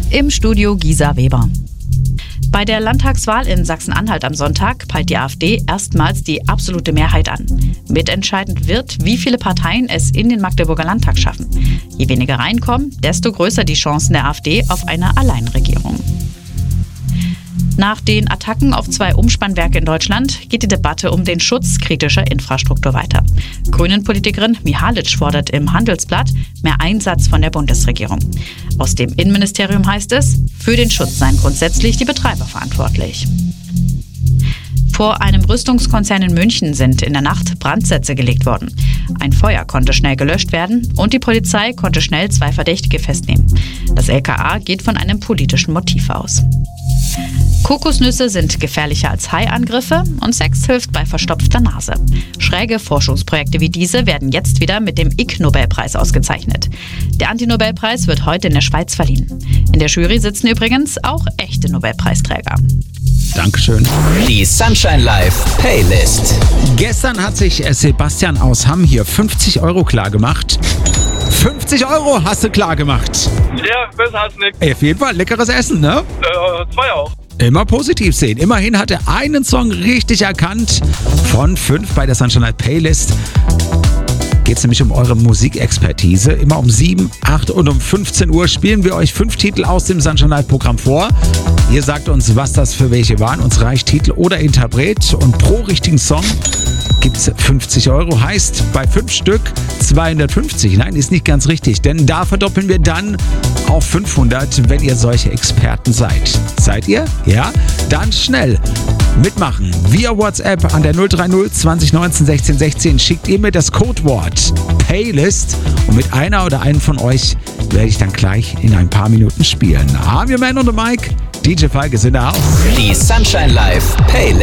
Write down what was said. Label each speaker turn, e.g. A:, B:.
A: im Studio Gisa Weber. Bei der Landtagswahl in Sachsen-Anhalt am Sonntag peilt die AfD erstmals die absolute Mehrheit an. Mitentscheidend wird, wie viele Parteien es in den Magdeburger Landtag schaffen. Je weniger reinkommen, desto größer die Chancen der AfD auf eine Alleinregierung. Nach den Attacken auf 2 Umspannwerke in Deutschland geht die Debatte um den Schutz kritischer Infrastruktur weiter. Grünen-Politikerin Mihalic fordert im Handelsblatt mehr Einsatz von der Bundesregierung. Aus dem Innenministerium heißt es, für den Schutz seien grundsätzlich die Betreiber verantwortlich. Vor einem Rüstungskonzern in München sind in der Nacht Brandsätze gelegt worden. Ein Feuer konnte schnell gelöscht werden und die Polizei konnte schnell 2 Verdächtige festnehmen. Das LKA geht von einem politischen Motiv aus. Kokosnüsse sind gefährlicher als Haiangriffe und Sex hilft bei verstopfter Nase. Schräge Forschungsprojekte wie diese werden jetzt wieder mit dem Ig-Nobelpreis ausgezeichnet. Der Anti-Nobelpreis wird heute in der Schweiz verliehen. In der Jury sitzen übrigens auch echte Nobelpreisträger.
B: Dankeschön.
C: Die Sunshine Live Playlist.
B: Gestern hat sich Sebastian aus Hamm hier 50 € klar gemacht. 50 € hast du klar gemacht.
D: Ja, besser als nix.
B: Auf jeden Fall leckeres Essen, ne?
D: 2 auch.
B: Immer positiv sehen. Immerhin hat er einen Song richtig erkannt. Von 5 bei der Sunshine Live Playlist geht es nämlich um eure Musikexpertise. Immer um 7, 8 und um 15 Uhr spielen wir euch 5 Titel aus dem Sunshine Live Programm vor. Ihr sagt uns, was das für welche waren. Uns reicht Titel oder Interpret. Und pro richtigen Song gibt's 50 €. Heißt, bei 5 Stück 250. Nein, ist nicht ganz richtig, denn da verdoppeln wir dann auf 500, wenn ihr solche Experten seid. Seid ihr? Ja? Dann schnell mitmachen. Via WhatsApp an der 030 20 19 16 16 schickt ihr mir das Codewort Playlist und mit einer oder einem von euch werde ich dann gleich in ein paar Minuten spielen. I'm your man on the mic. DJ Falk ist in der Haus.
C: Die Sunshine Live Playlist.